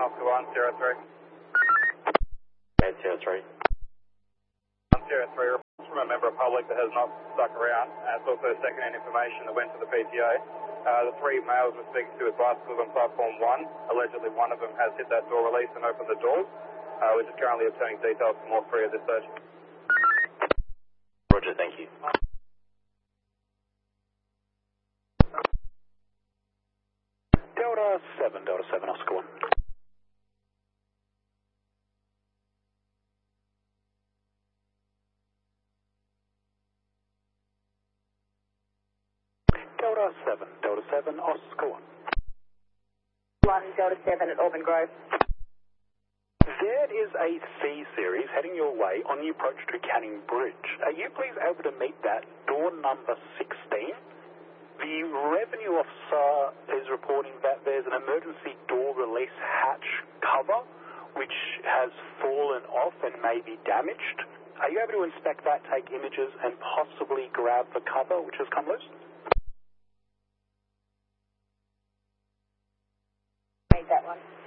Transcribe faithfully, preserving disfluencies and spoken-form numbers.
Oscar one zero three. eight zero three. one zero three, reports from a member of public that has not stuck around. Uh, it's also second-hand information that went to the P T O. Uh, the three males we're speaking to with bicycles on platform one. Allegedly, one of them has hit that door release and opened the doors. Uh, we're just currently obtaining details from all three of this search. Roger, thank you. Delta seven, Delta seven, Oscar one. Delta seven, Delta seven, Oscar one. one, Delta seven at Auburn Grove. There is a C series heading your way on the approach to Canning Bridge. Are you please able to meet that door number sixteen? The revenue officer is reporting that there's an emergency door release hatch cover which has fallen off and may be damaged. Are you able to inspect that, take images, and possibly grab the cover which has come loose? Made that one.